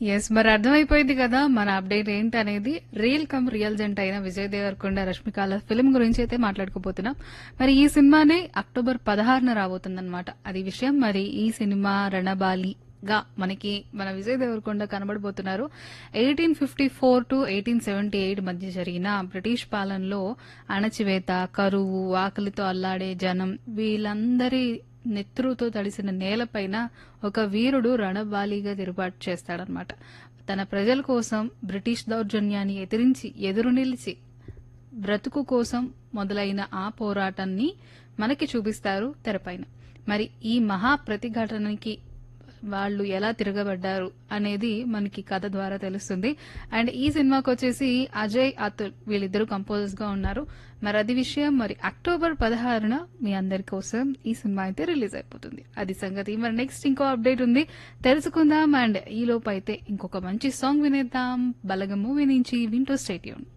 Yes, మరి అర్థమైపోయింది కదా మన అప్డేట్ ఏంటనేది. రియల్ జంట అయిన విజయ్ దేవరకొండ రష్మికల ఫిల్మ్ గురించి అయితే మాట్లాడుకోబోతున్నాం. మరి ఈ సినిమానే అక్టోబర్ 16న రాబోతుందన్నమాట. అది విషయం. మరి ఈ సినిమా రణబాలి గా మనకి మన విజయ్ దేవరకొండ కనబడబోతున్నారు. 1854 టు 1878 మధ్య జరిగిన బ్రిటిష్ పాలనలో అణచివేత, కరువు, ఆకలితో అల్లాడే జనం వీళ్ళందరి నెత్తురుతో తడిసిన నేలపైన ఒక వీరుడు రణబాలిగా తిరుగుబాటు చేస్తాడనమాట. తన ప్రజల కోసం బ్రిటిష్ దౌర్జన్యాన్ని ఎదురు నిలిచి బ్రతుకు కోసం మొదలైన ఆ పోరాటాన్ని మనకి చూపిస్తారు తెరపైన. మరి ఈ మహా ప్రతిఘటనకి వాళ్ళు ఎలా తిరగబడ్డారు అనేది మనకి కథ ద్వారా తెలుస్తుంది. అండ్ ఈ సినిమాకి వచ్చేసి అజయ్, అతుల్ వీళ్ళిద్దరూ కంపోజర్స్ గా ఉన్నారు. మరి అది విషయం. మరి అక్టోబర్ 16న మీ అందరి కోసం ఈ సినిమా అయితే రిలీజ్ అయిపోతుంది. అది సంగతి. మరి నెక్స్ట్ ఇంకో అప్డేట్ ఉంది, తెలుసుకుందాం. అండ్ ఈ లోపు అయితే ఇంకొక మంచి సాంగ్ వినేద్దాం. బలగం మూవీ నుంచి. వింటూ స్టే ట్యూన్.